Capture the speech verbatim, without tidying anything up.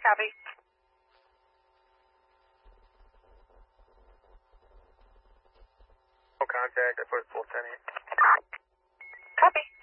Copy. No contact. I put full ten in. Copy.